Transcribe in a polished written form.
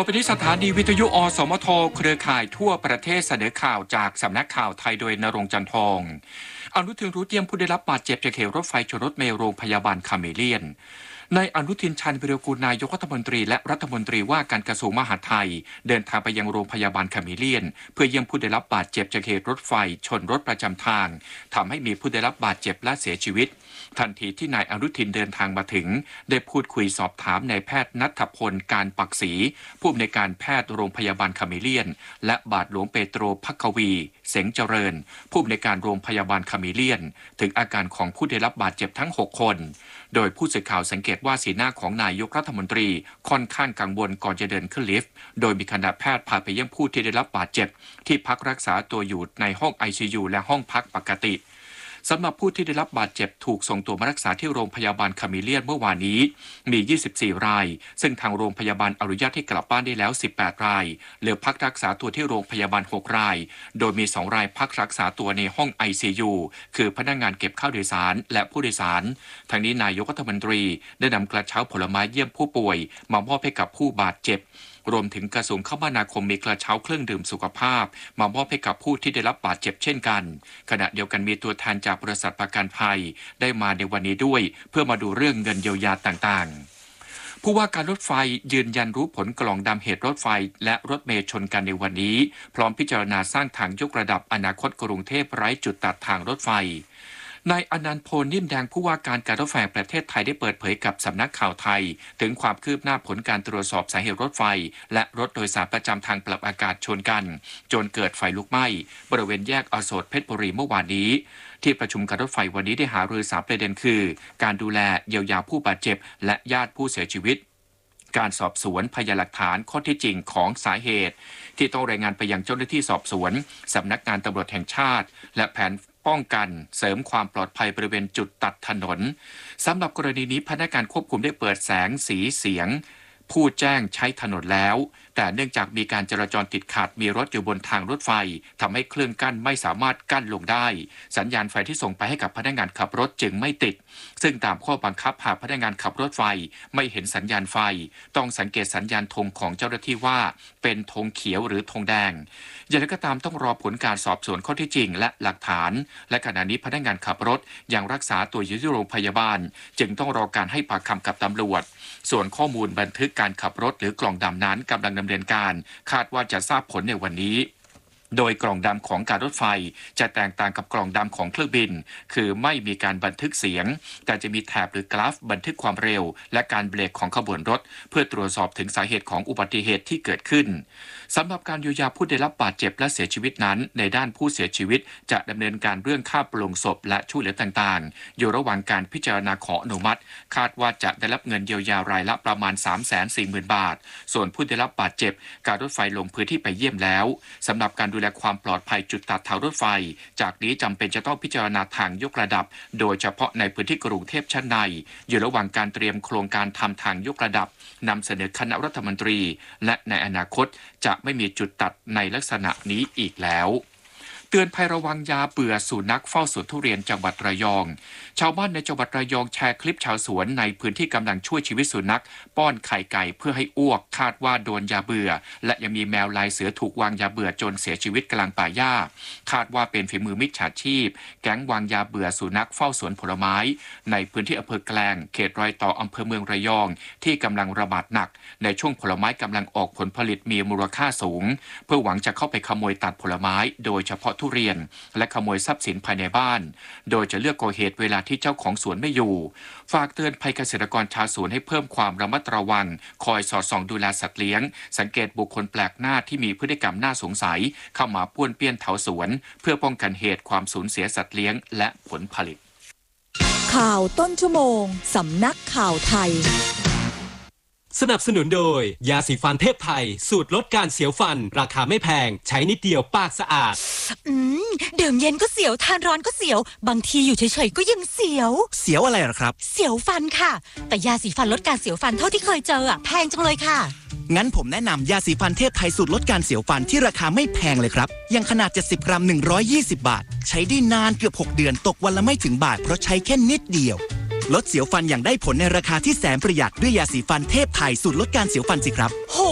อไปที่สถานีวิทยุอสมทเครือข่ายทั่วประเทศเสนอข่าวจากสำนักข่าวไทยโดยณรงค์จันทองอนุทินรู้เยี่ยมผู้ได้รับบาดเจ็บจากเหตุรถไฟชนรถเมล์โรงพยาบาลคาเมเลียนนายอนุทินชาญวิรากูลนายกรัฐมนตรีและรัฐมนตรีว่าการกระทรวงมหาดไทยเดินทางไปยังโรงพยาบาลคาเมเลียนเพื่อเยี่ยมผู้ได้รับบาดเจ็บจากเหตุรถไฟชนรถประจำทางทำให้มีผู้ได้รับบาดเจ็บและเสียชีวิตทันทีที่นายอนุทินเดินทางมาถึงได้พูดคุยสอบถามนายแพทย์ณัฐพลการปักศรีผู้อำนวยการแพทย์โรงพยาบาลคาเมเลียนและบาทหลวงเปโตรภัควีเสงเจริญผู้อำนวยการโรงพยาบาลคาเมเลียนถึงอาการของผู้ได้รับบาดเจ็บทั้ง6คนโดยผู้สื่อข่าวสังเกตว่าสีหน้าของนายกรัฐมนตรีค่อนข้างกังวลก่อนจะเดินขึ้นลิฟต์โดยมีคณะแพทย์พาไปเยี่ยมผู้ที่ได้รับบาดเจ็บที่พักรักษาตัวอยู่ในห้อง ICU และห้องพักปกติสำหรับผู้ที่ได้รับบาดเจ็บถูกส่งตัวมารักษาที่โรงพยาบาลคาเมเลียนเมื่อวานนี้มี24รายซึ่งทางโรงพยาบาลอนุญาตให้กลับบ้านได้แล้ว18รายเหลือพักรักษาตัวที่โรงพยาบาล6รายโดยมี2รายพักรักษาตัวในห้อง ICU คือพนักงานเก็บข้าวโดยสารและผู้โดยสารทั้งนี้นายกรัฐมนตรีได้นำกระเช้าผลไม้เยี่ยมผู้ป่วยมามอบให้กับผู้บาดเจ็บรวมถึงกระทรวงคมนาคมมีกระเช้าเครื่องดื่มสุขภาพมามอบให้กับผู้ที่ได้รับบาดเจ็บเช่นกันขณะเดียวกันมีตัวแทนจากบริษัทประกันภัยได้มาในวันนี้ด้วยเพื่อมาดูเรื่องเงินเยียวยาต่างๆผู้ว่าการรถไฟยืนยันรู้ผลกล่องดำเหตุรถไฟและรถเมล์ชนกันในวันนี้พร้อมพิจารณาสร้างทางยกระดับอนาคตกรุงเทพไร้จุดตัดทางรถไฟนายอนันต์โพลนิ่มแดงผู้ว่าการการรถไฟแห่งประเทศไทยได้เปิดเผยกับสำนักข่าวไทยถึงความคืบหน้าผลการตรวจสอบสาเหตุรถไฟและรถโดยสารประจำทางปรับอากาศชนกันจนเกิดไฟลุกไหม้บริเวณแยกอโศกเพชรบุรีเมื่อวานนี้ที่ประชุมการรถไฟวันนี้ได้หารือ3ประเด็นคือการดูแลเยียวยาผู้บาดเจ็บและญาติผู้เสียชีวิตการสอบสวนพยานหลักฐานข้อเท็จจริงของสาเหตุที่ต้องรายงานไปยังเจ้าหน้าที่สอบสวนสำนักงานตำรวจแห่งชาติและแผนป้องกันเสริมความปลอดภัยบริเวณจุดตัดถนนสำหรับกรณีนี้พนักงานควบคุมได้เปิดแสงสีเสียงผู้แจ้งใช้ถนนแล้วแต่เนื่องจากมีการจราจรติดขัดมีรถอยู่บนทางรถไฟทำให้เครื่องกั้นไม่สามารถกั้นลงได้สัญญาณไฟที่ส่งไปให้กับพนักงานขับรถจึงไม่ติดซึ่งตามข้อบังคับหากพนักงานขับรถไฟไม่เห็นสัญญาณไฟต้องสังเกตสัญญาณธงของเจ้าหน้าที่ว่าเป็นธงเขียวหรือธงแดงอย่างไรก็ตามต้องรอผลการสอบสวนข้อเท็จจริงและหลักฐานและขณะนี้พนักงานขับรถยังรักษาตัวอยู่ที่โรงพยาบาลจึงต้องรอการให้ปากคำกับตำรวจส่วนข้อมูลบันทึกการขับรถหรือกล่องดำนั้นกำลังดำเนินการคาดว่าจะทราบผลในวันนี้โดยกล่องดำของการรถไฟจะแตกต่างกับกล่องดำของเครื่องบินคือไม่มีการบันทึกเสียงแต่จะมีแถบหรือกราฟบันทึกความเร็วและการเบรกของขบวนรถเพื่อตรวจสอบถึงสาเหตุของอุบัติเหตุที่เกิดขึ้นสำหรับการเยียวยาผู้ได้รับบาดเจ็บและเสียชีวิตนั้นในด้านผู้เสียชีวิตจะดำเนินการเรื่องค่าปลงศพและช่วยเหลือต่างๆอยู่ระหว่างการพิจารณาขออนุมัติคาดว่าจะได้รับเงินเยียวยารายละประมาณ 340,000 บาทส่วนผู้ได้รับบาดเจ็บการรถไฟลงพื้นที่ไปเยี่ยมแล้วสำหรับการดูแลความปลอดภัยจุดตัดทางรถไฟจากนี้จำเป็นจะต้องพิจารณาทางยกระดับโดยเฉพาะในพื้นที่กรุงเทพชั้นในอยู่ระหว่างการเตรียมโครงการทำทางยกระดับนำเสนอคณะรัฐมนตรีและในอนาคตจะไม่มีจุดตัดในลักษณะนี้อีกแล้วเตือนภัยระวังยาเบื่อสุนัขเฝ้าสวนทุเรียนจังหวัดระยองชาวบ้านในจังหวัดระยองแชร์คลิปชาวสวนในพื้นที่กำลังช่วยชีวิตสุนัขป้อนไข่ไก่เพื่อให้อ้วกคาดว่าโดนยาเบื่อและยังมีแมวลายเสือถูกวางยาเบื่อจนเสียชีวิตกลางป่าหญ้าคาดว่าเป็นฝีมือมิจฉาชีพแก๊งวางยาเบื่อสุนัขเฝ้าสวนผลไม้ในพื้นที่อำเภอแกลงเขตรอยต่ออำเภอเมืองระยองที่กำลังระบาดหนักในช่วงผลไม้กำลังออกผลผลิตมีมูลค่าสูงเพื่อหวังจะเข้าไปขโมยตัดผลไม้โดยเฉพาะทุเรียนและขโมยทรัพย์สินภายในบ้านโดยจะเลือกก่อเหตุเวลาที่เจ้าของสวนไม่อยู่ฝากเตือนภัยเกษตรกรชาวสวนให้เพิ่มความระมัดระวังคอยสอดส่องดูแลสัตว์เลี้ยงสังเกตบุคคลแปลกหน้าที่มีพฤติกรรมน่าสงสัยเข้ามาป้วนเปี้ยนแถวสวนเพื่อป้องกันเหตุความสูญเสียสัตว์เลี้ยงและผลผลิตข่าวต้นชั่วโมงสำนักข่าวไทยสนับสนุนโดยยาสีฟันเทพไทยสูตรลดการเสียวฟันราคาไม่แพงใช้นิดเดียวปากสะอาดดื่มเย็นก็เสียวทานร้อนก็เสียวบางทีอยู่เฉยๆก็ยังเสียวอะไรหรอครับเสียวฟันค่ะแต่ยาสีฟันลดการเสียวฟันเท่าที่เคยเจอแพงจังเลยค่ะงั้นผมแนะนำยาสีฟันเทพไทยสูตรลดการเสียวฟันที่ราคาไม่แพงเลยครับอย่างขนาด70 กรัม120 บาทใช้ได้นานเกือบ6 เดือนตกวันละไม่ถึงบาทเพราะใช้แค่นิดเดียวลดเสียวฟันอย่างได้ผลในราคาที่แสนประหยัดด้วยยาสีฟันเทพไทยสูตรลดการเสียวฟันสิครับ